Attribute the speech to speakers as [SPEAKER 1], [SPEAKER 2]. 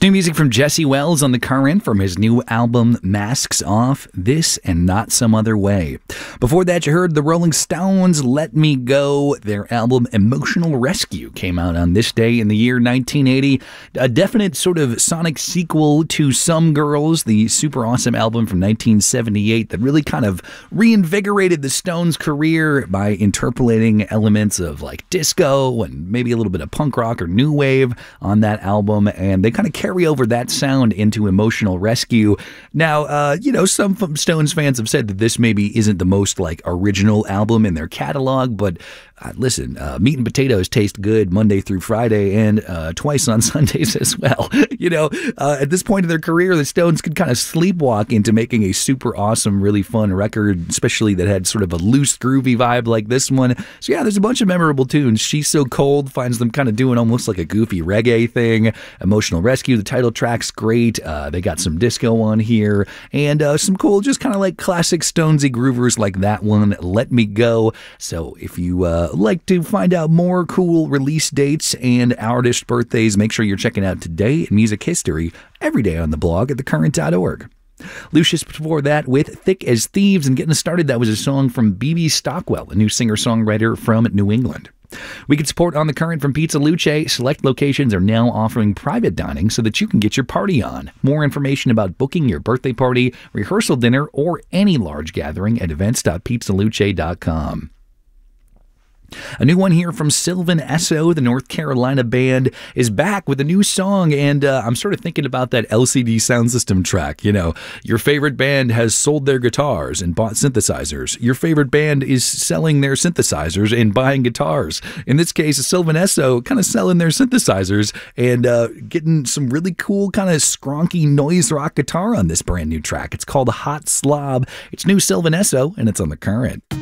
[SPEAKER 1] New music from Jesse Wells on The Current from his new album Masks Off, This and Not Some Other Way. Before that, you heard the Rolling Stones' Let Me Go. Their album Emotional Rescue came out on this day in the year 1980. A definite sort of sonic sequel to Some Girls, the super awesome album from 1978 that really kind of reinvigorated the Stones' career by interpolating elements of like disco and maybe a little bit of punk rock or new wave on that album, and they kind of carry over that sound into Emotional Rescue. Now, some Stones fans have said that this maybe isn't the most like original album in their catalog, but listen, meat and potatoes taste good Monday through Friday and twice on Sundays as well. At this point in their career, the Stones could kind of sleepwalk into making a super awesome, really fun record, especially that had sort of a loose, groovy vibe like this one. So yeah, there's a bunch of memorable tunes. She's So Cold finds them kind of doing almost like a goofy reggae thing. Emotional Rescue, the title track's great. They got some disco on here and some cool, just kind of like classic Stonesy groovers like that one, Let Me Go. So if you like to find out more cool release dates and artist birthdays, make sure you're checking out Today in Music History every day on the blog at thecurrent.org. Lucius before that with Thick as Thieves, and getting us started, that was a song from B.B. Stockwell, a new singer-songwriter from New England. We can support On the Current from Pizza Luce. Select locations are now offering private dining so that you can get your party on. More information about booking your birthday party, rehearsal dinner, or any large gathering at events.pizzaluce.com. A new one here from Sylvan Esso, the North Carolina band, is back with a new song, and I'm sort of thinking about that LCD Sound System track. Your favorite band has sold their guitars and bought synthesizers. Your favorite band is selling their synthesizers and buying guitars. In this case, Sylvan Esso kind of selling their synthesizers and getting some really cool kind of skronky noise rock guitar on this brand new track. It's called Hot Slob. It's new Sylvan Esso, and it's on The Current.